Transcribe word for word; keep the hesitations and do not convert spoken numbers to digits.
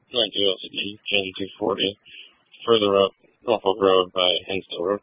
ninety-two L C D, Gen two forty, further up Norfolk Road by Hinsdale Road.